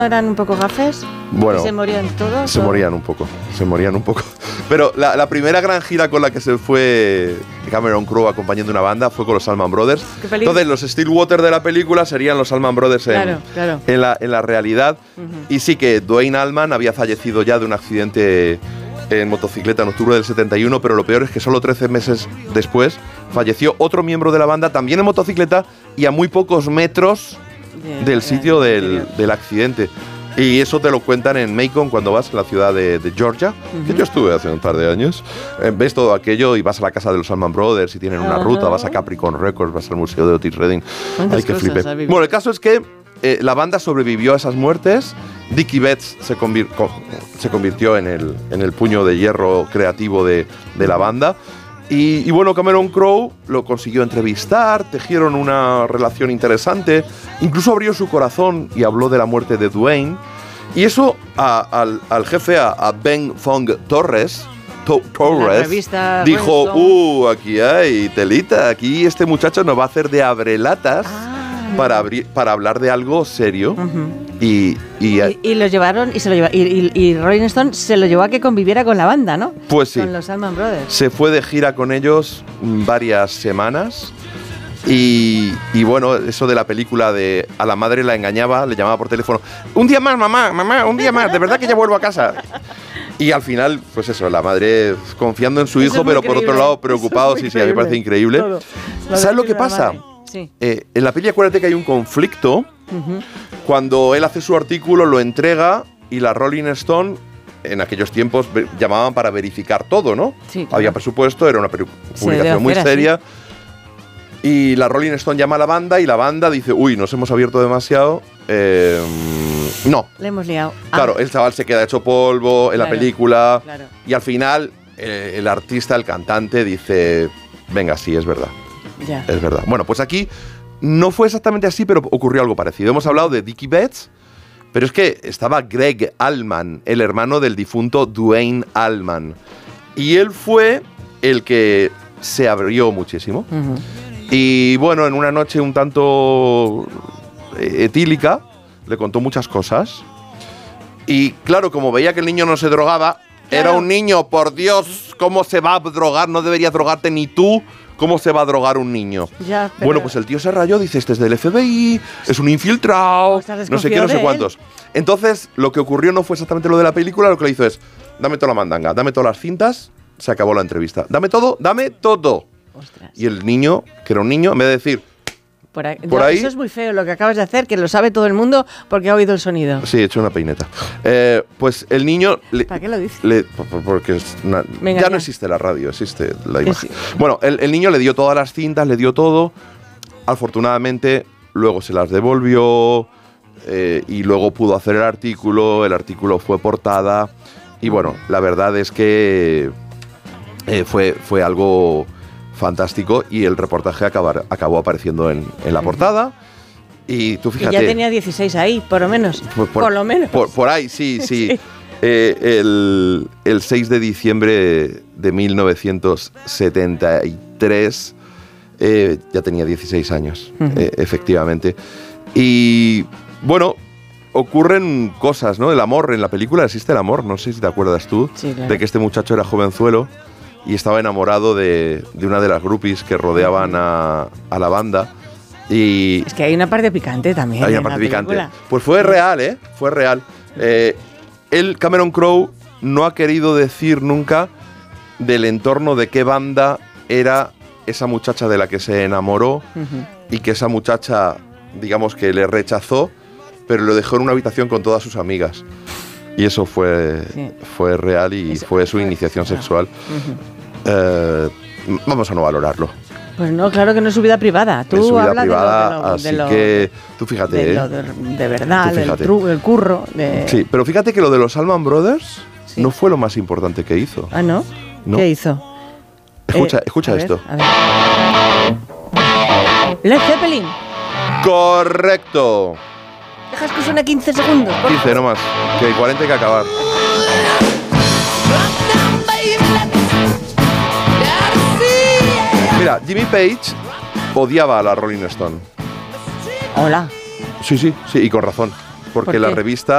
¿Eran un poco gafes? Bueno, ¿Y se morían todos? Se morían un poco. Pero la primera gran gira con la que se fue Cameron Crowe acompañando una banda fue con los Allman Brothers. Entonces los Stillwater de la película serían los Allman Brothers en la realidad. Y sí que Duane Allman había fallecido ya de un accidente en motocicleta en octubre del 71, pero lo peor es que solo 13 meses después falleció otro miembro de la banda, también en motocicleta y a muy pocos metros del sitio del accidente. Y eso te lo cuentan en Macon cuando vas a la ciudad de Georgia, que yo estuve hace un par de años. Ves todo aquello y vas a la casa de los Allman Brothers y tienen una ruta, vas a Capricorn Records, vas al museo de Otis Redding. Ay, qué flipe. Bueno, el caso es que la banda sobrevivió a esas muertes. Dickie Betts se convirtió en el puño de hierro creativo de la banda. Y bueno, Cameron Crowe lo consiguió entrevistar, tejieron una relación interesante, incluso abrió su corazón y habló de la muerte de Duane. Y eso al jefe, a Ben Fong Torres, dijo, aquí hay telita, aquí este muchacho nos va a hacer de abrelatas para hablar de algo serio. Y lo llevaron y Rolling Stone se lo llevó a que conviviera con la banda, ¿no? Pues sí. Con los Allman Brothers. Se fue de gira con ellos varias semanas y bueno, eso de la película de a la madre la engañaba, le llamaba por teléfono. Un día más, mamá, un día más, de verdad que ya vuelvo a casa. Y al final, pues eso, la madre confiando en su hijo, pero por otro lado preocupado, sí, a mí me parece increíble. ¿Sabes lo que pasa? Sí. En la peli acuérdate que hay un conflicto. Cuando él hace su artículo, lo entrega y la Rolling Stone, en aquellos tiempos, llamaban para verificar todo, ¿no? Sí, claro. Había presupuesto, era una publicación muy seria. Y la Rolling Stone llama a la banda y la banda dice, uy, nos hemos abierto demasiado. No. Le hemos liado. Claro, el chaval se queda hecho polvo en la película. Claro. Y al final, el artista, el cantante, dice, venga, sí, es verdad. Ya. Es verdad. Bueno, pues aquí no fue exactamente así, pero ocurrió algo parecido. Hemos hablado de Dickie Betts, pero es que estaba Greg Allman, el hermano del difunto Duane Allman. Y él fue el que se abrió muchísimo. Y bueno, en una noche un tanto etílica, le contó muchas cosas. Y claro, como veía que el niño no se drogaba, era un niño, por Dios, ¿cómo se va a drogar? No deberías drogarte ni tú. ¿Cómo se va a drogar un niño? Ya, bueno, pues el tío se rayó, dice, este es del FBI, es un infiltrado, no sé qué, no sé cuántos. Entonces, lo que ocurrió no fue exactamente lo de la película, lo que le hizo es, dame toda la mandanga, dame todas las cintas, se acabó la entrevista. Dame todo, dame todo. Ostras. Y el niño, que era un niño, en vez de decir, por ahí. Eso es muy feo lo que acabas de hacer, que lo sabe todo el mundo porque ha oído el sonido. Sí, he hecho una peineta. Pues el niño... ¿Para qué lo dices? Porque ya no existe la radio, existe la imagen. Sí. Bueno, el niño le dio todas las cintas, le dio todo. Afortunadamente, luego se las devolvió y luego pudo hacer el artículo fue portada. Y bueno, la verdad es que fue algo fantástico y el reportaje acabó apareciendo en la portada. Y tú fíjate... Y ya tenía 16 ahí, por lo menos. Por lo menos. Por ahí, sí. El 6 de diciembre de 1973 ya tenía 16 años, efectivamente. Y bueno, ocurren cosas, ¿no? El amor, en la película existe el amor, no sé si te acuerdas tú, claro, de que este muchacho era jovenzuelo y estaba enamorado de una de las groupies que rodeaban a la banda. Y es que hay una parte picante también. Hay una parte picante. Pues fue real, Fue real. Cameron Crowe no ha querido decir nunca del entorno de qué banda era esa muchacha de la que se enamoró y que esa muchacha, digamos que le rechazó, pero lo dejó en una habitación con todas sus amigas. Y eso fue real y fue su iniciación sexual. Vamos a no valorarlo. Pues no, claro que no es su vida privada. Tú es su vida hablas privada, así que tú fíjate. De verdad, el curro. Sí, pero fíjate que lo de los Allman Brothers no fue lo más importante que hizo. ¿Ah, no? ¿Qué hizo? Escucha esto. A ver. Led Zeppelin. Correcto. Dejas que suene 15 segundos. 15 nomás, que hay 40 hay que acabar. Mira, Jimmy Page odiaba a la Rolling Stone. Hola. Sí, y con razón. Porque la revista